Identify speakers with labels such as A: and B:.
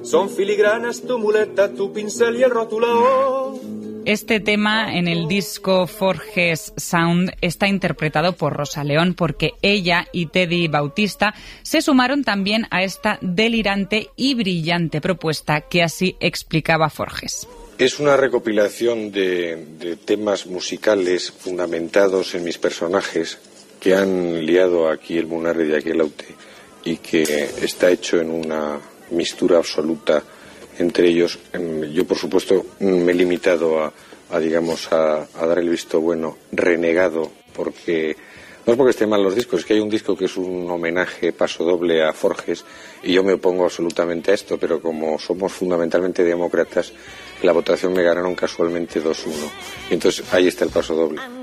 A: Son filigranas tu muleta, tu pincel y el rotulador.
B: Este tema en el disco Forges Sound está interpretado por Rosa León porque ella y Teddy Bautista se sumaron también a esta delirante y brillante propuesta que así explicaba Forges.
C: Es una recopilación de temas musicales fundamentados en mis personajes que han liado aquí el Munarri y aquí el Aute y que está hecho en una mistura absoluta entre ellos. Yo, por supuesto, me he limitado a dar el visto bueno renegado, porque no es porque estén mal los discos, es que hay un disco que es un homenaje pasodoble a Forges y yo me opongo absolutamente a esto, pero como somos fundamentalmente demócratas, la votación me ganaron casualmente 2-1 y entonces ahí está el pasodoble.